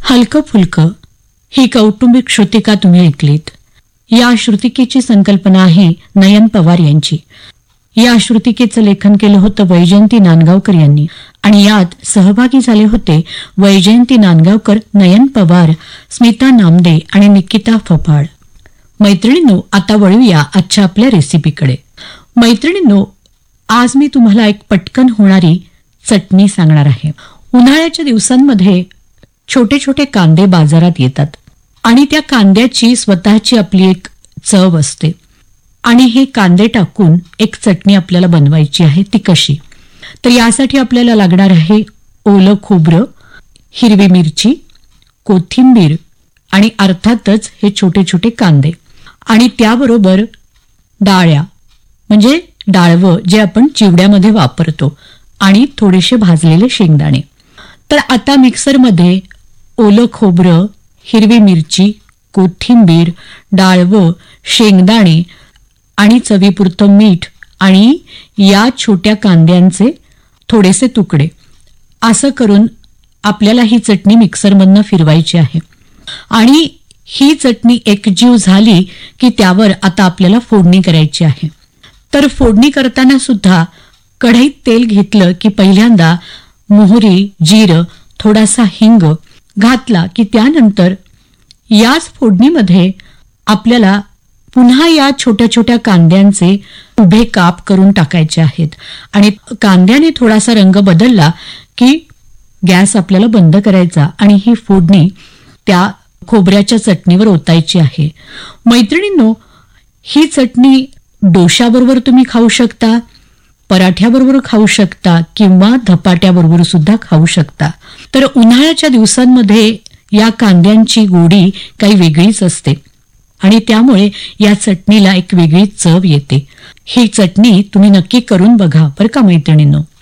हलकं फुलकं ही कौटुंबिक श्रुतिका तुम्ही ऐकलीत. या श्रुतिकेची संकल्पना आहे नयन पवार यांची. या श्रुतिकेचं लेखन केलं होतं वैजयंती नांदगावकर यांनी आणि यात सहभागी झाले होते वैजयंती नांदगावकर, नयन पवार, स्मिता नामदे आणि निकिता फपाड. मैत्रिणींनो, आता वळूया आजच्या आपल्या रेसिपीकडे. मैत्रिणींनो, आज मी तुम्हाला एक पटकन होणारी चटणी सांगणार आहे. उन्हाळ्याच्या दिवसांमध्ये छोटे छोटे कांदे बाजारात येतात आणि त्या कांद्याची स्वतःची आपली एक चव असते आणि हे कांदे टाकून एक चटणी आपल्याला बनवायची आहे. ती कशी? तर यासाठी आपल्याला लागणार आहे ओलं खोबरं, हिरवी मिरची, कोथिंबीर आणि अर्थातच हे छोटे छोटे कांदे आणि त्याबरोबर डाळ्या म्हणजे डाळवं जे आपण चिवड्यामध्ये वापरतो आणि थोडेसे भाजलेले शेंगदाणे. तर आता मिक्सरमध्ये ओलं खोबरं, हिरवी मिरची, कोथिंबीर, डाळवं, शेंगदाणे आणि चवीपुरतं मीठ आणि या छोट्या कांद्यांचे थोडेसे तुकडे असं करून आपल्याला ही चटणी मिक्सरमधनं फिरवायची आहे. आणि ही चटणी एकजीव झाली की त्यावर आता आपल्याला फोडणी करायची आहे. तर फोडणी करताना सुद्धा कढईत तेल घेतलं की पहिल्यांदा मोहरी, जिरं, थोडासा हिंग घातला की त्यानंतर याच फोडणीमध्ये आपल्याला पुन्हा या छोट्या छोट्या कांद्यांचे उभे काप करून टाकायचे आहेत आणि कांद्याने थोडासा रंग बदलला की गॅस आपल्याला बंद करायचा आणि ही फोडणी त्या खोबऱ्याच्या चटणीवर ओतायची आहे. मैत्रिणींनो, ही चटणी डोशाबरोबर तुम्ही खाऊ शकता, पराठ्याबरोबर खाऊ शकता किंवा धपाट्याबरोबर सुद्धा खाऊ शकता. तर उन्हाळ्याच्या दिवसांमध्ये या कांद्यांची गोडी काही वेगळीच असते आणि त्यामुळे या चटणीला एक वेगळी चव येते. ही चटणी तुम्ही नक्की करून बघा बरं का मैत्रिणींनो.